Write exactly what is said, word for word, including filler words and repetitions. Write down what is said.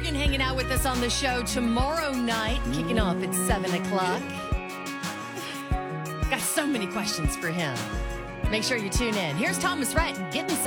Morgan hanging out with us on the show tomorrow night, kicking off at seven o'clock. Got so many questions for him. Make sure you tune in. Here's Thomas Rhett getting some.